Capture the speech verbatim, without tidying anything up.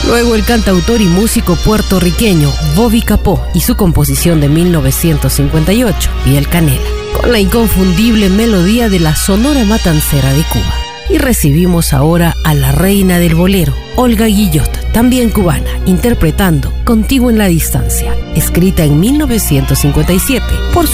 Luego el cantautor y músico puertorriqueño Bobby Capó y su composición de mil novecientos cincuenta y ocho, Piel Canela, con la inconfundible melodía de la Sonora Matancera de Cuba. Y recibimos ahora a la reina del bolero, Olga Guillot, también cubana, interpretando Contigo en la Distancia, escrita en mil novecientos cincuenta y siete por